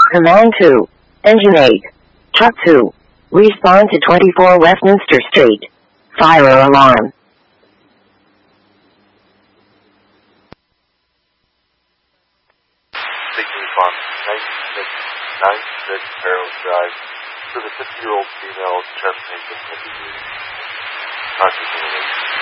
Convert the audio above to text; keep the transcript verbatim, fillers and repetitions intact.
Command two. Engine eight. Truck two. Respond to twenty-four Westminster Street. Fire alarm. Taking response ninety-six ninety-six Barrows Drive for the fifty-year-old female chest pain with consciousness.